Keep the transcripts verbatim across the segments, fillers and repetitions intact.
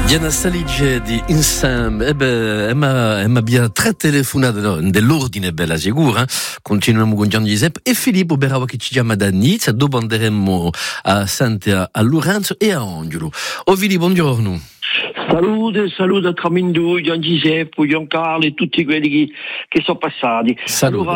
Diana Salige di Insam, eh beh, Emma abbiamo tre telefonate no, dell'ordine bella sicura, eh? Continuiamo con Gian Giuseppe e Filippo Berava che ci chiama da Nizza, dopo andremo a Santa, a Lorenzo e a Angelo. Oh Filippo, buongiorno. Salute, salute a Tramindù, Gian Giuseppe, Giancarlo e tutti quelli che, che sono passati. Salute.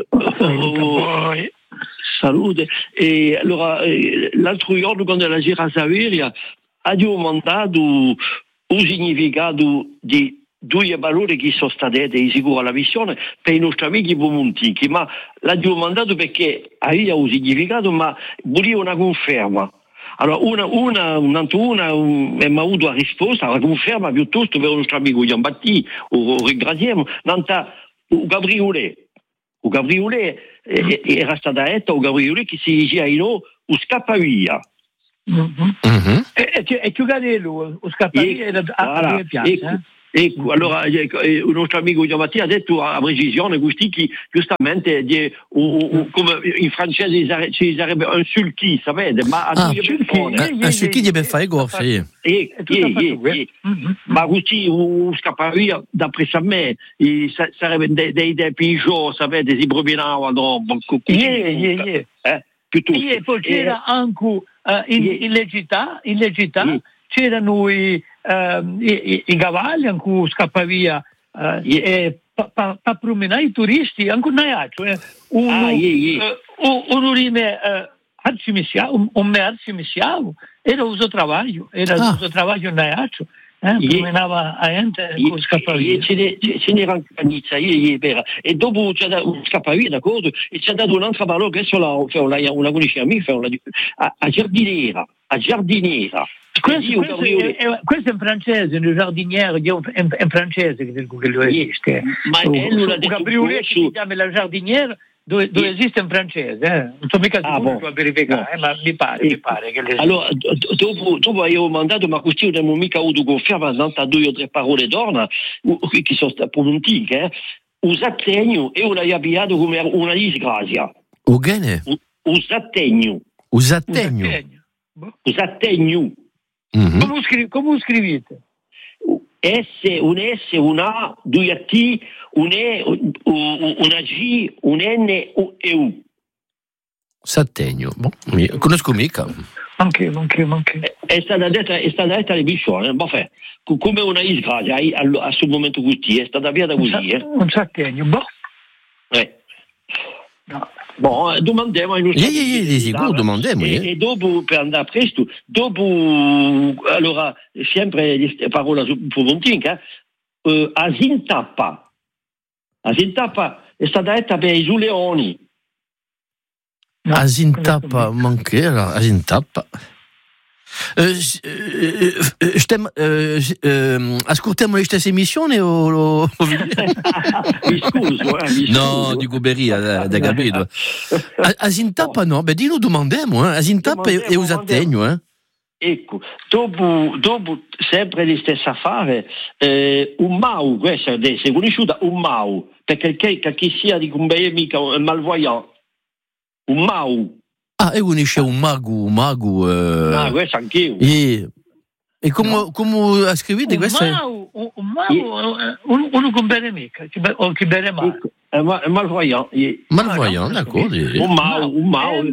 Allora, eh, salute. E allora, eh, l'altro giorno quando la gira a Saveria ha domandato il significato di due valori che sono stati di sicuro alla missione per i nostri amici pomontichi, ma l'ha domandato perché aveva un significato ma voleva una conferma. Allora una, una, una, una un, mi ha avuto la risposta, la conferma piuttosto per il nostro amico Giambatti, o ringraziamo, nanta il Gabriolet. Il Gabriolet eh, era stata detta, il Gabriolet che si diceva in o scappa via. Mm-hmm. Mm-hmm. E, e, e giocare lui, o scappare era a a piazza. Ecco, allora il nostro amico Giamatti ha detto a precisione questi che giustamente die, uh, uh, come in francese ci sarebbe un sulky, sapete? Ma a ah, due persone. Un sulky deve fare corsa, sì. E, e, e, e, ma così uh, scappa via, d'après me, sarebbe dei, dei, dei pigeons, sapete, si promenavano. Yeah, yeah, yeah. Eh? Piuttosto. E poi c'era anche uh, in, in legità, in legità yeah. c'erano i Uh, i, i, i cavalli anche scappa via uh, yeah. e pa, pa, pa promenare i turisti anche un naiaccio eh. uno ah, yeah, yeah. uh, uno rime uh, un, un me arcimisiavo era uso trabalho era ah. uso trabalho un naiaccio eh, yeah. promenava a gente yeah. scappa via yeah. ce, ne, ce n'era anche a Nizza yeah, yeah, e dopo c'è da, scappa via d'accordo e ci ha dato un'altra parola che adesso la, la, una conosce a me a, a giardiniera a giardiniera. Questo, questo, è, è, questo è in francese, il giardiniere è in, in francese che lo esiste. Ma è una Gabriolet che si chiama la giardiniera dove, dove yeah. esiste in francese, eh? Non so mica ah, sicuro a verificare, eh? Ma mi pare, mi pare che le allora, dopo, dopo avevo mandato, ma così non abbiamo mica avuto conferma, tanto due o tre parole d'orna che sono state pronunciate, eh? Usategno e una abbiato come una disgrazia. Ugene? Usategno. Usategno. Usategno. Mm-hmm. Come, scri- come scrivete? S, un S, un A, due T, un E, una G, un N e U. Sattegno, boh, conosco mica. Anche, anche, anche. È, è stata detta, è stata detta alle missioni, boh, come una disgrazia, a sul momento così, è stata avviata così. Eh. Un sattegno, boh. Eh. No. Bon, domandiamo ai nostri yeah, yeah, sicuro, domandiamo, e, yeah. e dopo per andare presto dopo allora sempre le parole su Pomontinca eh, Asintappa Asintappa è stata detta per i Leoni no, Asintappa manchera Asintappa Uh, uh, stem, uh, uh, ascoltiamo le stesse emissioni o, o... mi scuso, eh, mi no, scuso. dico Beria, da capito. Asintappa no, beh, di noi domandiamo, eh. Asintappa è usategno, eh. Ecco, dopo, dopo sempre le stesse affari, eh, un mau, questa è conosciuta, un mau, perché che, che sia di un mica un malvoyant, un mau. Ah, e unisce un mago, un mago. Eh... Ah, questo anch'io. E, e come, no. come scrivete questo? Un mago, un, uno con bene mica, o che bene male. È malvoyant. Malvoyant, d'accordo. Un mau, un mau.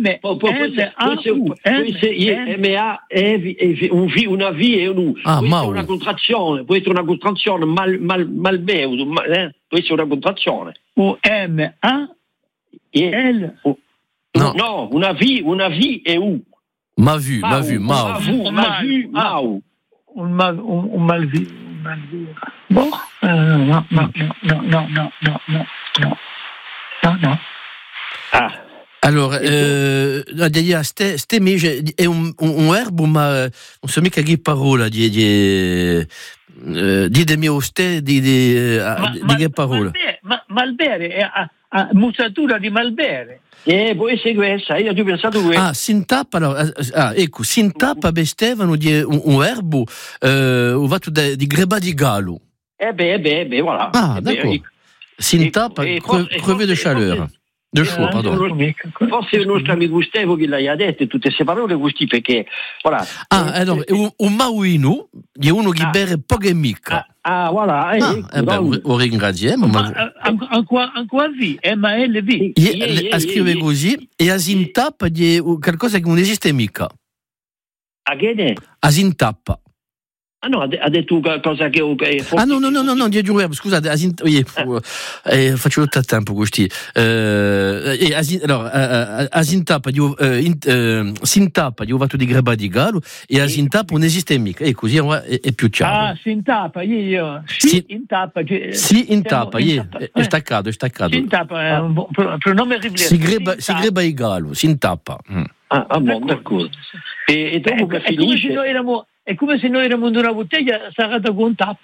Una V e un U. Ah, questa è una contrazione, può essere una contrazione mal, mal, malveudo, eh? Può essere una contrazione. U M A L No. no, una V, una V e U. Ma vu, ma vu, ma vu, ma vu, mau. Un mal, un, un malvi, un malvi. Boh, uh, no, no, no, no, no, no, no, no, no, no, no. Ah. Allora, eh, ste, ste mege, è un, un, un erbo, ma non so mica che parola di, di, di, di mio ste, di, di, di, di che parola. Ma Malbere è a, a mussatura di Malbere. Eh, può essere questa, io ho pensato questo. Ah, si intappa, no, ah, ecco, si intappa bestevano di un, un erbo, eh, un vatto di, di greba di gallo. Eh beh, eh beh, beh, voilà. Ah, eh d'accord. Beh, si intappa, crevé de chaleur. De chaud, eh, pardon. Forse è il nostro amico Gustavo che l'ha detto tutte queste parole così perché, voilà. Ah, allora, un, un mauino, di uno che bere poche mica. Ah, ah voilà. Eh, Ah, ecco, eh beh, lo ringraziamo. Ma Ma... ancora V, M A L V. A scrive così e asintappa di qualcosa che non esiste mica. A che ne? Asintappa. Ah no, ha detto qualcosa che... che ah no, no, no, no, no, no scusate, asint- eh, eh, faccio tutto il tempo così. Eh, eh, asin- allora, eh, asintappa, di, eh, in, eh, sintappa di uvato di greba di gallo e asintappa non esiste mica, e così è, è più chiaro. Ah, sintappa, io... Si, si intappa. Si intappa, è, è staccato, è staccato. Sintappa è un pronome riflesso. Si greba, si greba di gallo, sintappa. Mm. Ah, ah bon, d'accordo. E, e dopo che finisce... È come se noi eravamo in una bottiglia sarata con un tappo.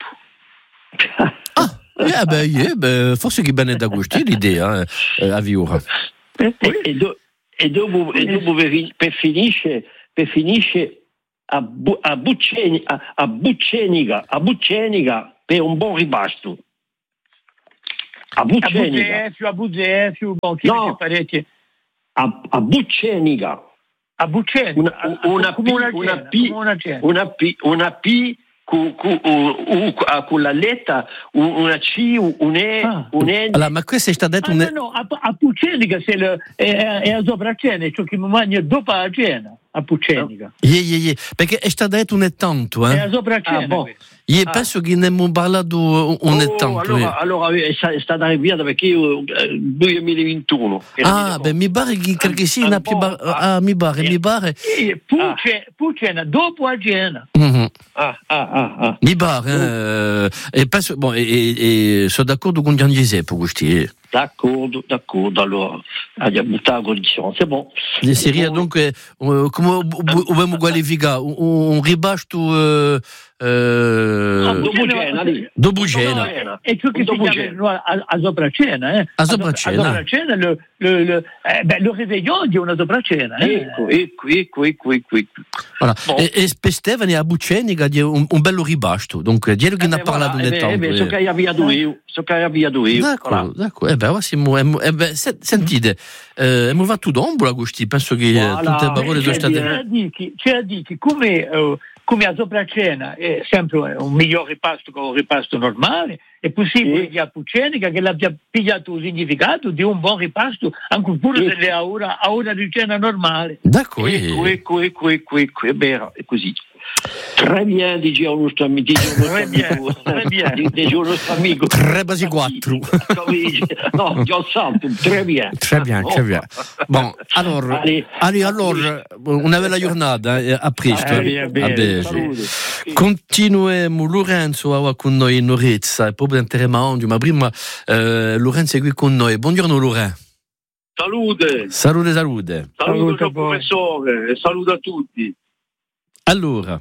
Ah, eh beh, yeah, beh, forse che bene da gusto l'idea eh, a Viura. E, e, do, e dopo, e dopo per, per finisce, per finisce a, bu, a, Bucceni, a, a Buccenica, a Buccenica per un buon ribasto. A Buccenica. A Buzzefio, bon, no, parecchie. A, a Buccenica. A Buccenica, una, una, P, una, una, P, una, una P, una P con, con, con, con la lettera, una C, un E, ah. un N. Allora, ma questo è stato detto... Ah, un... No, no, a, a Puccenica è, è, è a sopra cena, ciò che mi mangia dopo la cena, a Puccenica. Yeah, yeah, yeah. Perché è stato detto un tanto, eh? È a sopra cena. Ah, boh. Io ah. penso che ne abbiamo parlato un oh, tanto. Allora, allora è stata rinviata perché io eh, duemilaventuno. Ah, beh, mi pare che, che sia una più bar... ah, mi pare, mi pare. Sì, Puccena, dopo a cena. Mm-hmm. Ah, ah, ah, ah. Mi pare, eh, e penso, bon, e, e, e sono d'accordo con Gian Giuseppe, questi. D'accordo, d'accordo, allora abbiamo buttato la condizione, c'est bon. Seria donc, eh, come dobbiamo qualificare? Un, un ribasto... Eh, eh, dopo cena, lì. Dopo cena. E ciò che si chiama a, a sopra cena, eh? A sopra cena. A sopra cena, le, le, le, eh, beh, le réveillon di una sopra cena, eh? Ecco, ecco, ecco, ecco, ecco. ecco. Voilà. Bon. E, e per Stefani a Bucenica di un, un bello ribasto, donc dietro che ne ha parlato un tempo. So che hai avviato io, so che hai avviato io. D'accordo, d'accordo. Eh beh, siamo, eh, beh, sentite, eh, abbiamo fatto d'ombra, Gusti, penso che voilà. Tutte le parole sono state... C'è da dire che come... Uh, come a sopra cena è sempre un miglior ripasto che un ripasto normale, è possibile sì. che a Puccenica che l'abbia pigliato il significato di un buon ripasto anche pure sì. delle a ora, a ora di cena normale. D'accordo. Ecco, ecco, ecco, ecco, ecco, è vero, è così. Très bien, dice un nostro amico. Très bien, très bien. Dice un nostro amico. Tre basi quattro. No, io santo, très bien. Très bien, très bien. Bon, allora, allez, allez, allora una bella giornata, eh, a presto. Eh, bene, continuiamo, Lorenzo è con noi in Orezza, è proprio interessante, ma prima eh, Lorenzo è qui con noi. Buongiorno Lorenzo. Salute. Salute, salute. Saluto il professore e saluto a tutti. Allora,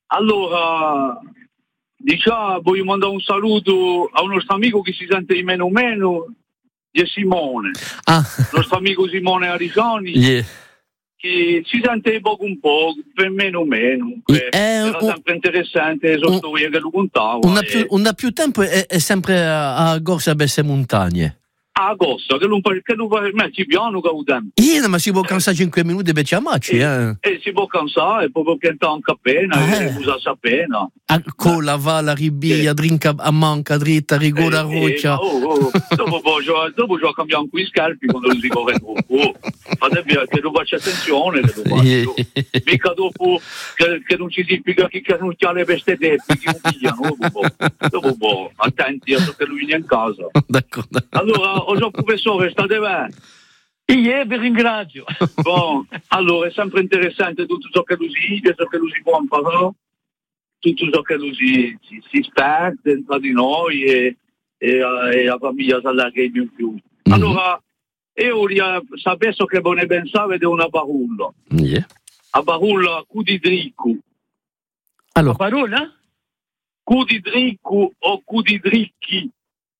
allora diciamo, voglio mandare un saluto a un nostro amico che si sente di meno o meno, di Simone, ah. nostro amico Simone Aricioni, yeah. che si sente poco un po', per meno o meno, yeah. era un, sempre interessante sotto un, che lo contavo. Un più, e... più tempo è, è sempre a, a Gorsa Besse Montagne. A agosto, che non fa, che non fa, ma ci piano che ho tempo. Io, ma si può cansare cinque minuti per chiamarci, eh. E si può cansare, proprio che anche appena, ah, e usarsi appena. A cola, va, la ribia, eh. drinca a manca, dritta, rigore a roccia. Eh, oh, oh. Dopo poi dopo ci cambiare un po' i scarpi quando si corre troppo. Fate via, che non faccia attenzione, che non faccio. Mica dopo che, che non ci si piega chi che non c'ha le veste tepi, chi non pigliano, dopo, dopo, dopo, attenti a che lui viene in casa. D'accordo. Allora, oggi professore, state bene? Io vi ringrazio. Bon, allora è sempre interessante tutto ciò che lui si dice, ciò che lui si può imparare, tutto ciò che lui si, si, si sperde tra di noi e, e, e la famiglia si allarga in più. Mm-hmm. Allora, io sapevo che voi pensate di una parola. Yeah. La parola cudidricco. Allora. La parola? Cudidricco o cudidricchi.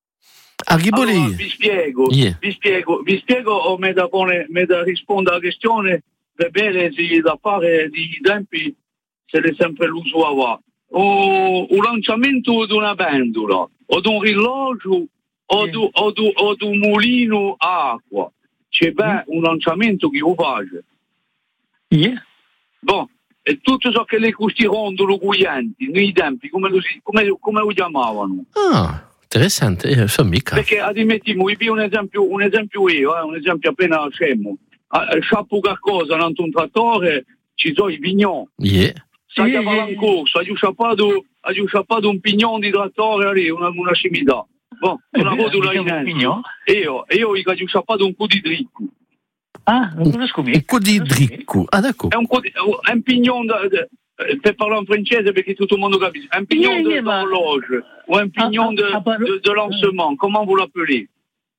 Allora, vi spiego, yeah. vi spiego, vi spiego o me da pone, me da risponde alla questione per bene si da fare di tempi se l'è sempre l'uso a o un lanciamento di una pendola o di un orologio o yeah. di o du, o du un mulino a acqua. C'è ben mm. un lanciamento che lo face. Yeah. Bon, e tutto ciò che le questi rondolo guianti, nei tempi, come lo, come, come lo chiamavano. Ah, interessante, io so mica. Perché admettiamo, vi un esempio, un esempio io, eh, un esempio appena scemo. Sciappo qualcosa, non un trattore, ci sono i pignon. Yeah. Sai che va in corso, hai sciappato, hai sciappato un pignon di trattore lì, una, una scimità. Boh, una rotola in io, io gli ho sciappato un po' di dricco. Ah, non conosco mica. Un po' di dricco, ah d'accordo. È un, co- è un pignon, da, da, per parlare in francese perché tutto il mondo capisce, un pignon yeah, yeah, d'horloge, ma... o un pignon de, de, de lancement, comment vous l'appelez?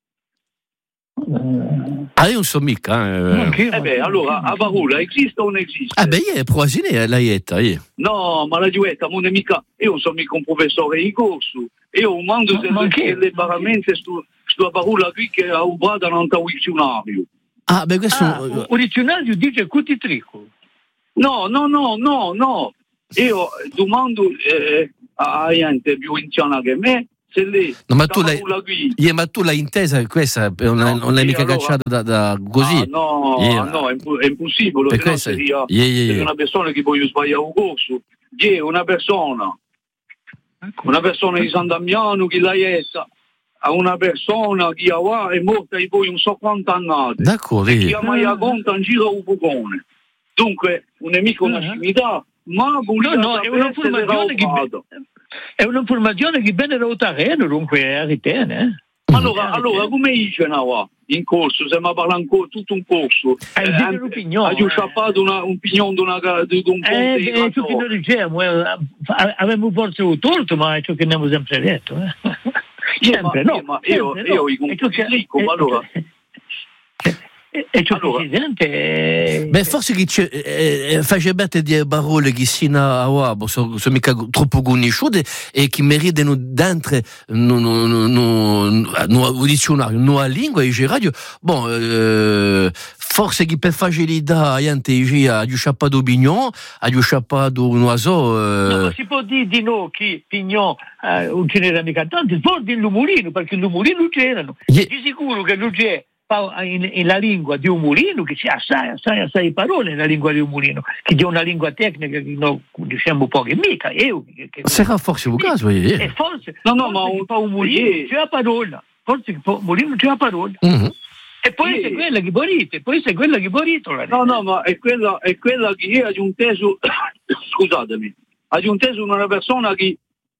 Ah, io non so mica. Eh, eh beh, allora, a Barula esiste o non esiste? Ah, beh, è proasine la ietta, io. No, ma la giuetta, non è mica, io non sono mica un professore di corso. Io mando no, delle paramenti sulla Barula qui che ha ubrato un dizionario. Ah, beh, questo... Ah, un dizionario dice cutitrico. No, no, no, no, no. Io domando eh, a gente più anziana che me, se lei no, ma tu l'hai, yeah, ma tu l'hai intesa questa non, no, non l'hai mica allora, cacciata da, da così ah, no yeah. no è, è impossibile per questo seria, yeah, yeah, yeah. una persona che poi sbaglia un corso yeah, una persona una persona di San Damiano che l'ha essa a una persona che ha è morta e poi non so quanti anni d'accordo e chi ha mai conta in giro un bucone dunque un nemico una scimità ma no, no, è un'informazione che è un'informazione che viene da terreno, dunque a ritene. Eh? Allora, allora come dice no, in corso, se mi parla ancora tutto un corso, eh, eh, ha sciappato un pignon di, una, di un ponte eh, di ciò che noi diciamo, eh, avevamo forse un torto, ma è ciò che abbiamo sempre detto. Eh. Sempre, no, ma io, sempre, io, no. io, io, io ricco, ma allora... E ciò allora, che si sente beh forse che c'è eh, face bene di parole che sino a wabo sono so mica troppo conosciute e che meritano dentro no no no no no dizionario no a lingua e radio bon eh, forse che per facilità gente ha sciappato pignon ha sciappato un oiseau eh... no, si può dire di no che pignon eh, non ce n'era mica tanti può dire l'umulino perché l'umulino c'erano yeah. Di sicuro che non c'è In, in la lingua di un mulino che c'è assai, assai, assai parole nella lingua di un mulino che è una lingua tecnica che noi diciamo poco e mica io che sarà forse un caso e eh. forse no no forse ma un, un mulino yeah. c'è la parola forse che un mulino c'è la parola mm-hmm. e poi yeah. c'è quella che borite poi c'è quella che borito no no ma è quella è quella che io ho aggiunteso scusatemi ho aggiunteso una persona che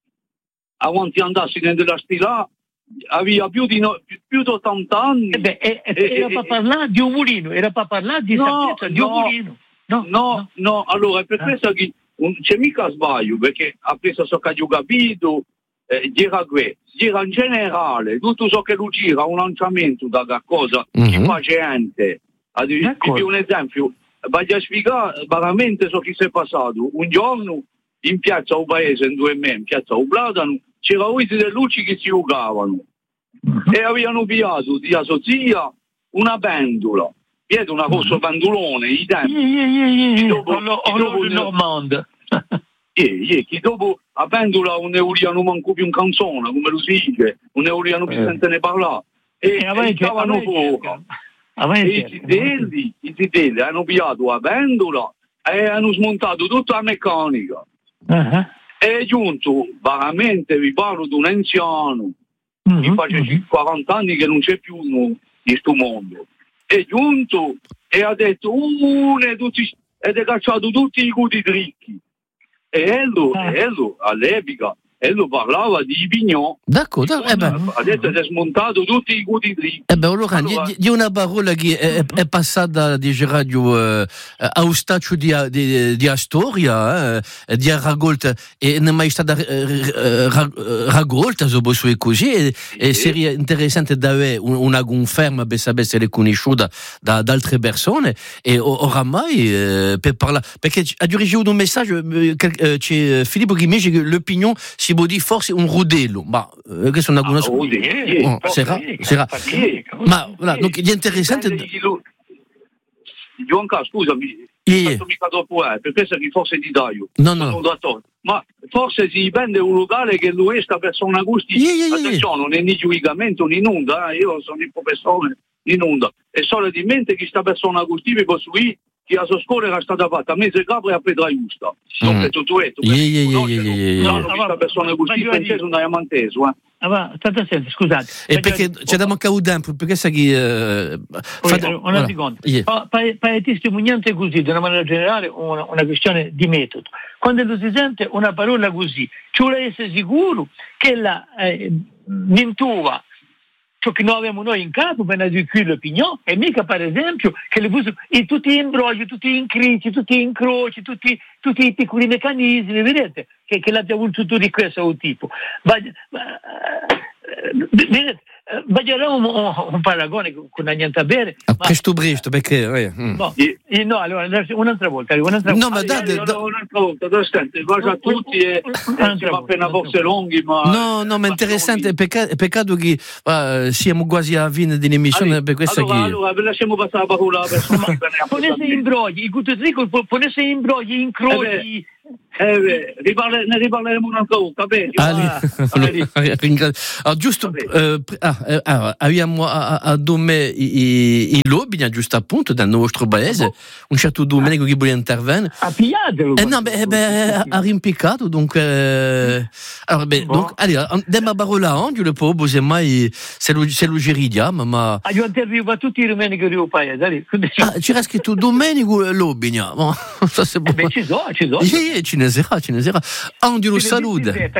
avanti andassi nella stila aveva più di, no, più, più di ottanta anni eh beh, eh, eh, era per parlare di un mulino era per parlare di no, sapienza di no, un mulino no no, no, no. allora è per ah. questo che non c'è mica sbaglio perché a questo so che ho capito eh, gira qui gira in generale tutto ciò che lui gira un lanciamento da qualcosa mm-hmm. che fa gente ad esempio un esempio voglio spiegare veramente ciò che si è passato un giorno in piazza un paese in due me in piazza Ubladano c'era uno delle luci che si giocavano uh-huh. e avevano piato di asozia una pendola, vedo una cosa uh-huh. pendolone, i tempi. Yeah, yeah, yeah, yeah. Dopo, dopo ne... Normand. yeah, yeah, che dopo la pendola non ne volevano manco più un canzone, come lo si dice, non ne volevano più eh. sentire parlare. E, e, e stavano poco. E i zitelli, i zitelli hanno piato la pendola e hanno smontato tutta la meccanica. Uh-huh. È giunto, veramente vi parlo di un anziano mm-hmm. che fa mm-hmm. quaranta anni che non c'è più no, in questo mondo. È giunto e ha detto uh, ed è cacciato tutti i guti dritti. E ello, ah. ello all'epoca, ello parlava di pignon. D'accordo, eh beh. Adesso si è smontato tutti i guti dritti. Eh beh, allora, allora... di una parola che è, è passata di radio eh, a un staccio di, di, di Astoria, eh, di raccolta, e non è mai stata eh, raccolta, so posso così, e, sì. e sarebbe interessante da avere una conferma per sapere se è conosciuta da, da altre persone, e oramai eh, per parlare, perché ha ricevuto un messaggio, eh, c'è Filippo che mi dice che l'opinione si può dire forse un rodello, ma eh, questo non la conosco. Ah, yeah, oh, sarà, sarà. Ma voilà, donc è interessante. Gianca, scusami, yeah. non mica troppo è, per questo che forse ti dai. No, no. Ma forse si vende un locale che lui è sta persona gusti. Yeah, yeah, yeah. Attenzione, non è né giudicamento né nulla, eh. Io sono il professore né nulla. E solitamente che sta persona gusti vi costruì che la sua scuola era stata fatta a mezzo capo e a pedra giusta. Non per tutto questo. Non ho visto persone così, penso una diamantese, eh. Ah, state attenti, scusate. E perché c'è da mancare un tempo, perché sai che... Eh, fate, una seconda. Yeah. Per testimonianze così, di una maniera generale, una, una questione di metodo. Quando si sente una parola così, ci vuole essere sicuro che la eh, nintua ciò che noi abbiamo noi in capo per di qui l'opinione, e mica per esempio che le buste, e tutti gli imbrogli, tutti gli incrici, tutti gli incroci, tutti, tutti i piccoli meccanismi, vedete, che, che l'abbiamo tutto di questo tipo. Ma, ma, vedete, baggeremo un, un paragone con la niente a bere. A presto presto, perché... Eh. Mm. No, e, no, allora, un'altra volta. Un'altra no, volta. ma date... Allora, da... Un'altra volta, stante, guarda a tutti e siamo appena forse lunghi, ma... No, no, ma è interessante, è peccato, peccato che uh, siamo quasi a fine dell'emissione, allora, per questo allora, che... Allora, lasciamo passare la parola alla persona. Ponesse imbrogli, i Gutetrico, ponesse imbrogli, incroci... Eh beh, riparle, ne riparleremo un'altra volta, bene. Ah, allora, giusto, eh, ah, ah, abbiamo a, a Dome i, i lobby, giusto appunto, dal nostro paese, un certo Domenico che vuole intervenire. Ha pigliato? Eh no, beh, beh, ha rimpiccato, donc... Eh, allora, beh, bon. donc, allora, andiamo a parola oggi, le pobo, se mai, se lo, se lo giridiamo, ma... Ah, io intervivo a tutti i rumeni che io paese, dai. Ah, c'era scritto Domenico Lobby, no? Ça, c'est bon. Eh beh, ci so, ci so. Sì, ci ne sarà, ci ne sarà. Angelo, salute.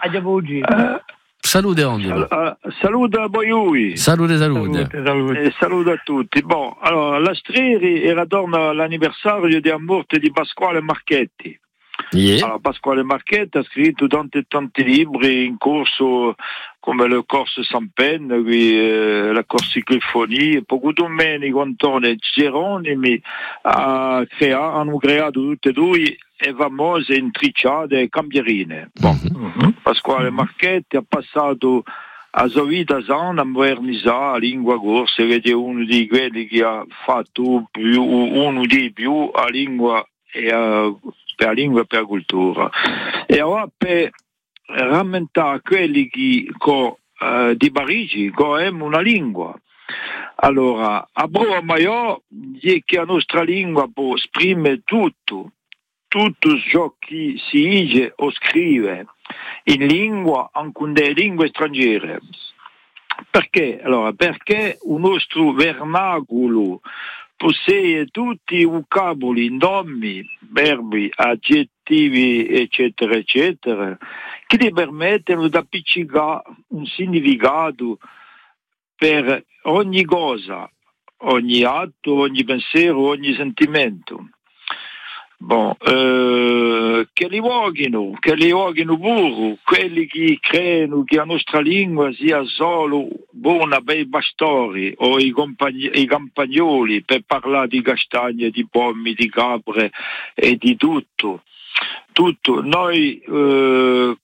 Salute, Angelo. Uh, salute a voi. Salute, salute. Salute, salute. E salute a tutti. Bon, allora, la Streri era torna all'anniversario della morte di Pasquale Marchetti. Yeah. Allora, Pasquale Marchetti ha scritto tanti tanti libri in corso, come le corse Sampen, eh, la Corsiclifonia, poco Domenico, Antonio Geronimi ha creato, hanno creato tutte e due le famose intricciate e cambierine. Bon. Mm-hmm. Pasquale Marchetti ha passato la sua vita sana a modernizzare la lingua corsa, che è uno di quelli che ha fatto più, uno dei più a lingua e a, per la lingua e per la cultura. E ora per rammentare quelli che co, uh, di Parigi che hanno una lingua. Allora, a prova maggiore è che la nostra lingua può esprimere tutto, tutto ciò che si dice o scrive in lingua, anche nelle lingue straniere. Perché? Allora, perché il nostro vernacolo possiede tutti i vocaboli, nomi, verbi, aggettivi, eccetera, eccetera, che ti permettono di appiccicare un significato per ogni cosa, ogni atto, ogni pensiero, ogni sentimento. Bon, eh, che li vogliono, che li vogliono pure, quelli che credono che la nostra lingua sia solo buona per i pastori o i, compagni, i campagnoli per parlare di castagne, di pomi, di capre e di tutto. Tutto. Noi, eh,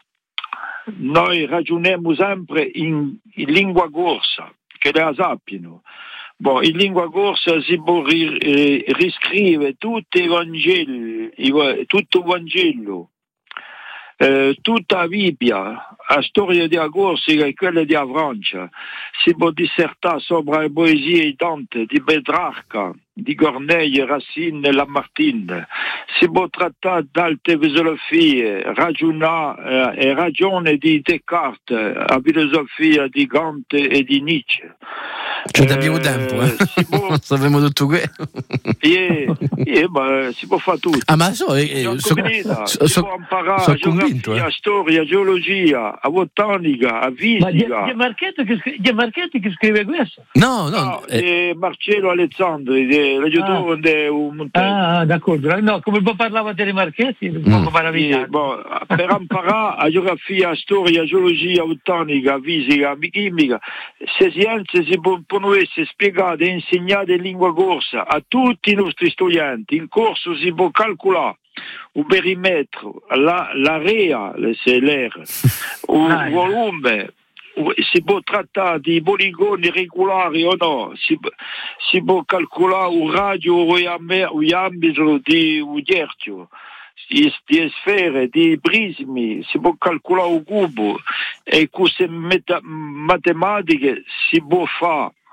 noi ragioniamo sempre in, in lingua corsa, che la sappiano. Bon, in lingua corsa si può ri, eh, riscrivere tutti i Vangeli, i, tutto il Vangelo, eh, tutta la Bibbia, la storia della Corsica e quella della Francia. Si può dissertare sopra le poesie di Dante, di Petrarca, di Corneille, Racine e Lamartine. Si può trattare d'alte filosofie, ragionare eh, e ragione di Descartes, la filosofia di Kant e di Nietzsche. Ci abbiamo eh, tempo, eh? Può... sappiamo tutto questo. Yeah, yeah, ma si può fare tutto. Ah, ma so, eh, so, so, so, si può imparare so a geografia, eh. storia, geologia, a botanica, a fisica. Ma di Marchetti che, scri- Marchetti che scrive questo? No, no. no eh. Marcello Alessandri, leggitore un Montello. Ah, d'accordo. No, come parlava di Marchetti, un mm. po' meravigliato. Yeah, bon, per imparare a geografia, storia, geologia, botanica, fisica, chimica, se scienze si può possono essere spiegate e insegnate in lingua corsa a tutti i nostri studenti. Il corso si può calcolare il perimetro, la, l'area, se l'era, il volume, si può trattare di poligoni regolari o no, si, si può calcolare il radio o il diametro di un cerchio, di, di sfere, di prismi, si può calcolare il cubo e queste meta- matematiche si può fare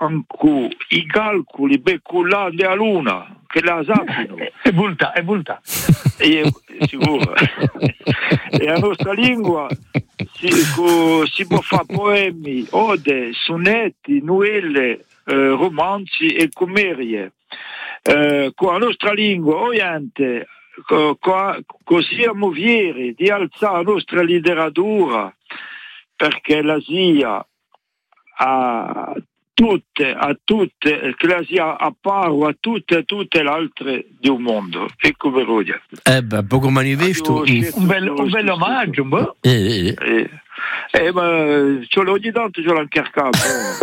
anche i calcoli beculati a luna, che la sappiano. È volta, è volta. E, sicuro. E la nostra lingua si, co, si può fare poemi, ode, sonetti, novelle, eh, romanzi e commerie. Eh, con la nostra lingua, ovviamente, co, co, così a moviere di alzare la nostra letteratura, perché la sia a tutte, a tutte, che la sia a paro a tutte e tutte le altre del mondo. Ecco per oggi. Eh beh, poco manifesto. Un bel, un bel omaggio, boh. Eh, eh. Eh, eh, ma ce l'ho ogni tanto, ce l'ho anche a capo.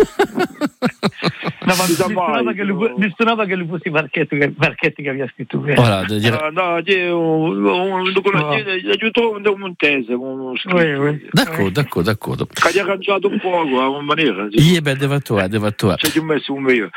No, ma mi stonava che, lui, mi stonava che lui fosse Marchetti, che, Marchetti che aveva scritto questo. Voilà, de dire... No, no, aiuto un montese. Oui, oui. D'accordo, d'accordo, d'accordo. Che ha arrangiato un po' a maniera. Io beh, devo tu, devo tu. Ci ho messo un meglio.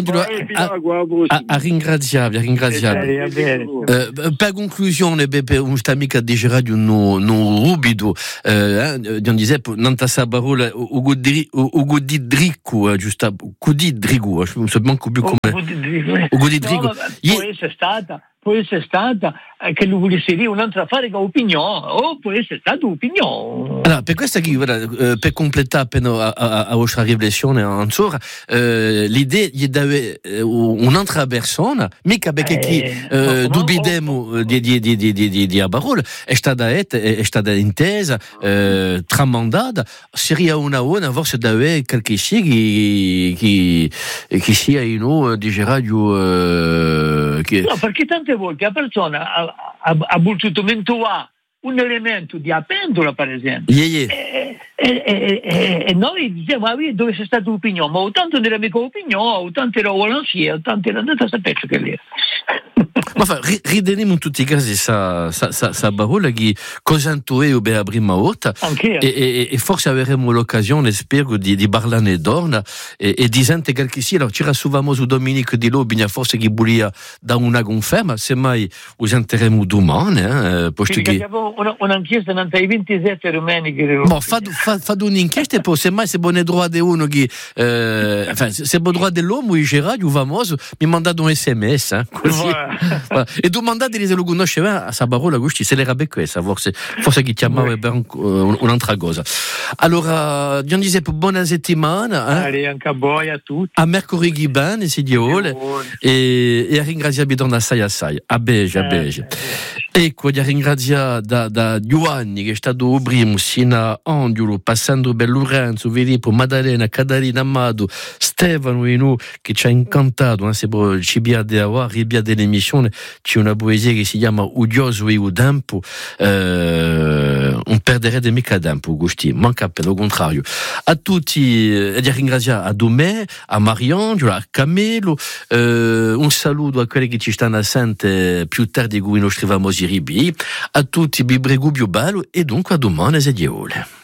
A, a ringraziarvi, a ringraziarvi. Eh, per conclusione, per un amico di radio no, no rubido, eh, on disait, nanta sa parola, o godi drico, giusto, godi drigo, je me souviens manco più come. O godi drigo. Può essere stata, può essere stata che lui volesse dire un'altra affare che opinione, o può essere stata opinione. Allora, per questa che, per completare appena a vostra riflessione ancora, eh, l'idea di dare un'altra persona, mica perché chi eh, dubidemo di, di, di, di, di, di a parola, è stata, è stata intesa, eh, tramandata, seria una buona forse da avere qualche che, che, che sia in uno di radio. Eh, che... No, perché tante volte la persona ha, ha, ha voluto mentare un elemento di pendola, per esempio, yeah, yeah. E, e, e, e, e noi diciamo, ma dove c'è stata l'opinione? Ma tanto non era mica opinione, tanto era volontieri, tanto era andata a sapere che lì. Ma fa, rideniamo in tutti i casi sa, sa, sa, sa parola che cosa tu è o be a prima volta e, e, e forse avremo l'occasione, spero, di, di parlarne d'orna e, e di sentire qualche sì. Allora, c'era su famoso Dominique di Lobigna, forse che volia da una conferma, semmai usenteremo domani. Eh, Quindi abbiamo una, un'inchiesta nei ventisette romani che... Bon, fa, fa, fa un'inchiesta e poi semmai se buone droit di uno che... Eh, enfin, se buon droit dell'uomo, il radio famoso, mi mandato un sms, eh, così. Voilà. Voilà. E domandate se lo conosceva a sa parola, gusti, se l'era questa, forse, forse che chiamava oui. Per un, uh, un'altra cosa. Allora, Gian Giuseppe, buona settimana. Eh? Allez, anche a voi, a tutti. A mercoledì bene, si diole, e, e a ringraziare da assai assai. A bege, a bege. Eh, ecco, a ringraziare da, da Giovanni, che è stato il primo, Sina Angiolo, passando per Lorenzo, Filippo, Maddalena, Catalina, Amado, Stefano e noi, che ci ha incantato, se ci abbiate a ribia dell'emissione, c'è una poesia che si chiama Udioso e Udempo, eh, non perderete mica tempo, Gusti, manca per il contrario. A tutti, e a ringraziare a Domè, a Mariangelo, a Camelo, eh, un saluto a quelli che ci stanno assente più tardi con i nostri famosi ribi, a tutti, Bibregu più bello, e dunque a domani e diole.